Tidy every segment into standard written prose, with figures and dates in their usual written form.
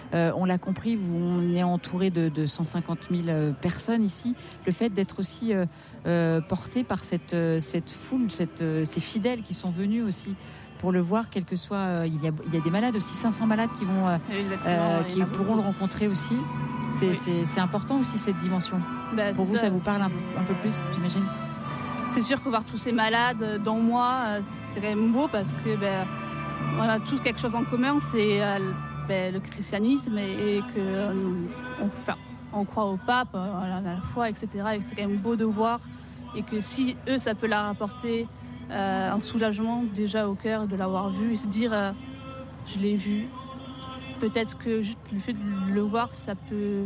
On l'a compris, on est entouré de 150 000 personnes ici. Le fait d'être aussi porté par cette foule, ces fidèles qui sont venus aussi pour le voir, quel que soit. Il y a des malades aussi, 500 malades qui pourront le rencontrer aussi. C'est important aussi cette dimension. Pour vous, ça vous parle un peu plus, j'imagine. C'est sûr que voir tous ces malades, dont moi, c'est quand même beau parce que on a tous quelque chose en commun, c'est le christianisme et que on croit au pape, à la foi, etc. Et c'est quand même beau de voir et que si eux, ça peut leur apporter un soulagement déjà au cœur de l'avoir vu et se dire je l'ai vu. Peut-être que juste le fait de le voir, ça peut,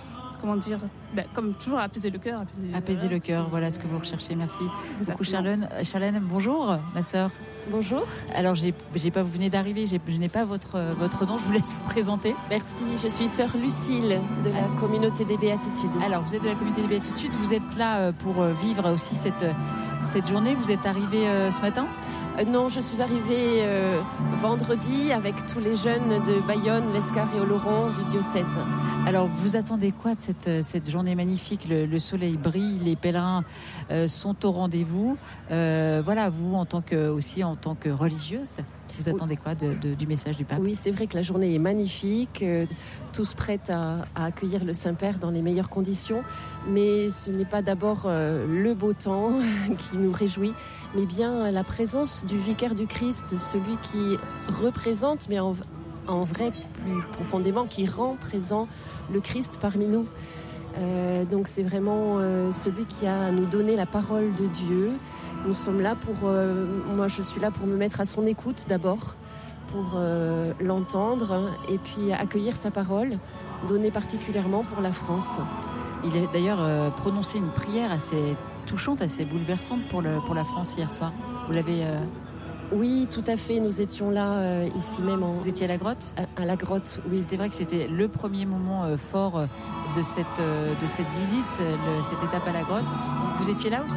comme toujours, apaiser le cœur. Apaiser le cœur, voilà ce que vous recherchez. Merci beaucoup, Charlène. Bonjour, ma sœur. Bonjour. Alors, vous venez d'arriver, je n'ai pas votre nom, je vous laisse vous présenter. Merci, je suis sœur Lucille de la communauté des Béatitudes. Alors, vous êtes de la communauté des Béatitudes, vous êtes là pour vivre aussi cette journée. Vous êtes arrivée ce matin ? Non, je suis arrivée vendredi avec tous les jeunes de Bayonne, l'Escar et Oloron du diocèse. Alors, vous attendez quoi de cette journée magnifique ? Le soleil brille, les pèlerins sont au rendez-vous. Vous, en tant que religieuse, vous attendez quoi du message du pape ? Oui, c'est vrai que la journée est magnifique, tous prêts à accueillir le Saint-Père dans les meilleures conditions. Mais ce n'est pas d'abord le beau temps qui nous réjouit, mais bien la présence du vicaire du Christ, celui qui représente, mais en vrai plus profondément, qui rend présent le Christ parmi nous. Donc c'est vraiment celui qui a à nous donné la parole de Dieu. Nous sommes là moi je suis là pour me mettre à son écoute d'abord, pour l'entendre et puis accueillir sa parole, donnée particulièrement pour la France. Il a d'ailleurs prononcé une prière assez touchante, assez bouleversante pour la France hier soir. Vous l'avez... Oui, tout à fait. Nous étions là, ici même. Vous étiez à la grotte ? À la grotte, oui. C'était vrai que c'était le premier moment fort de cette visite, cette étape à la grotte. Vous étiez là aussi ?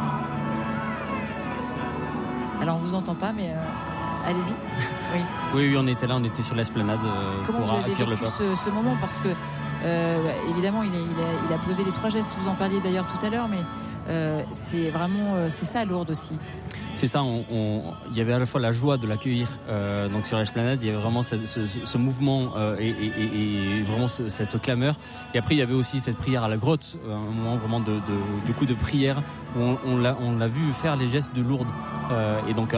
Alors, on ne vous entend pas, mais allez-y. Oui, on était là, on était sur l'esplanade pour accueillir le pape. Comment vous avez vécu ce moment ? Parce que, évidemment, il a posé les 3 gestes, vous en parliez d'ailleurs tout à l'heure, mais c'est ça Lourdes aussi. C'est ça, il y avait à la fois la joie de l'accueillir donc sur l'esplanade, il y avait vraiment ce mouvement et vraiment cette clameur. Et après, il y avait aussi cette prière à la grotte, un moment vraiment de prière où on l'a vu faire les gestes de Lourdes. Et donc,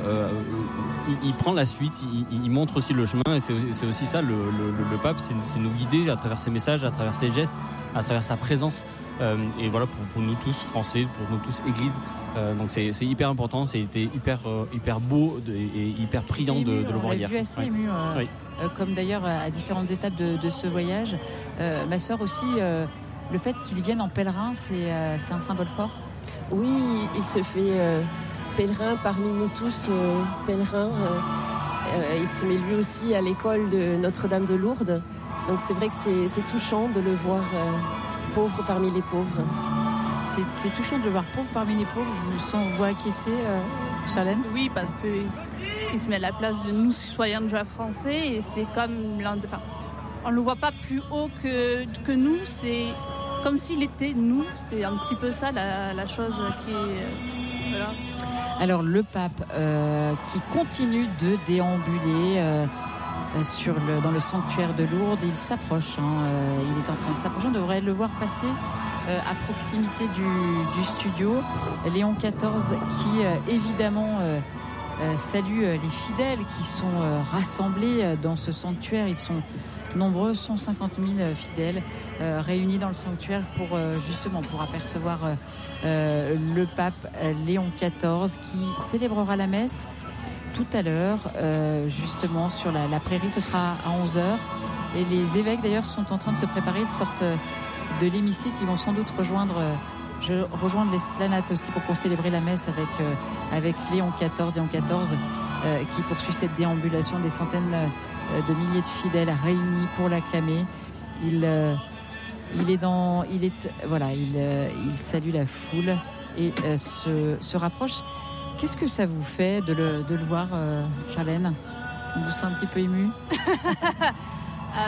il prend la suite, il montre aussi le chemin. Et c'est aussi ça, le pape, c'est nous guider à travers ses messages, à travers ses gestes, à travers sa présence. Et voilà, pour nous tous Français, pour nous tous Église. Donc c'est hyper important, c'était hyper beau et hyper priant de le voir hier. On l'a vu assez ému, comme d'ailleurs à différentes étapes de ce voyage. Ma sœur aussi, le fait qu'il vienne en pèlerin, c'est un symbole fort. Oui, il se fait pèlerin parmi nous tous, pèlerin. Il se met lui aussi à l'école de Notre-Dame de Lourdes. Donc c'est vrai que c'est touchant de le voir pauvre parmi les pauvres. C'est touchant de le voir pauvre parmi les pauvres. Je vous sens vous acquiescer, Charlène. Oui, parce qu'il se met à la place de nous, citoyens déjà français, et c'est comme on ne le voit pas plus haut que nous. C'est comme s'il était nous. C'est un petit peu ça la chose qui est... voilà. Alors le pape qui continue de déambuler dans le sanctuaire de Lourdes, il s'approche. Il est en train de s'approcher. On devrait le voir passer à proximité du studio. Léon XIV qui évidemment salue les fidèles qui sont rassemblés dans ce sanctuaire. Ils sont nombreux, 150 000 fidèles réunis dans le sanctuaire pour apercevoir le pape Léon XIV qui célébrera la messe tout à l'heure, justement sur la prairie. Ce sera à 11h. Et les évêques d'ailleurs sont en train de se préparer. Ils sortent de l'hémicycle. Ils vont sans doute rejoindre l'esplanade aussi pour célébrer la messe avec Léon XIV qui poursuit cette déambulation. Des centaines de milliers de fidèles réunis pour l'acclamer. Il salue la foule et se rapproche. Qu'est-ce que ça vous fait de le voir, Charlène ? On vous sent un petit peu ému ?